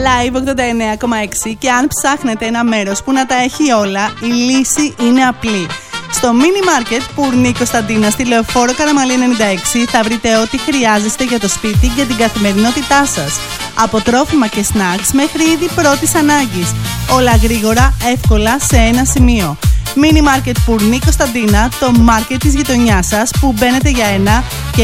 Live 89,6 και αν ψάχνετε ένα μέρος που να τα έχει όλα, η λύση είναι απλή. Στο Mini Market Πουρνή Κωνσταντίνα στη Λεωφόρο Καραμαλή 96 θα βρείτε ό,τι χρειάζεστε για το σπίτι και την καθημερινότητά σας. Από τρόφιμα και snacks μέχρι είδη πρώτης ανάγκης. Όλα γρήγορα, εύκολα σε ένα σημείο. Mini Market Πουρνή Κωνσταντίνα, το μάρκετ της γειτονιάς σας που μπαίνετε για ένα και